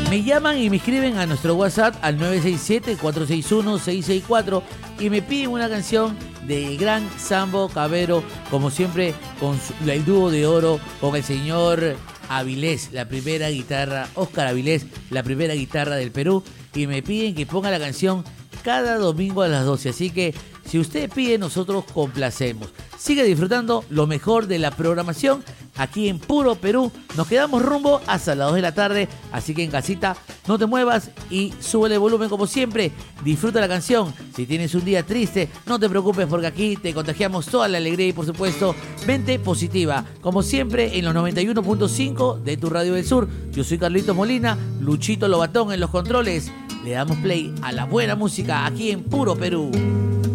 Me llaman y me escriben a nuestro WhatsApp al 967-461-664 y me piden una canción de gran Sambo Cabero, como siempre con el dúo de oro con el señor Avilés, la primera guitarra, Óscar Avilés, la primera guitarra del Perú, y me piden que ponga la canción cada domingo a las 12, así que si usted pide, nosotros complacemos. Sigue disfrutando lo mejor de la programación aquí en Puro Perú. Nos quedamos rumbo hasta las 2 de la tarde, así que en casita no te muevas y súbele el volumen como siempre. Disfruta la canción. Si tienes un día triste, no te preocupes porque aquí te contagiamos toda la alegría y por supuesto, mente positiva. Como siempre en los 91.5 de tu Radio del Sur. Yo soy Carlitos Molina, Luchito Lobatón en los controles. Le damos play a la buena música aquí en Puro Perú.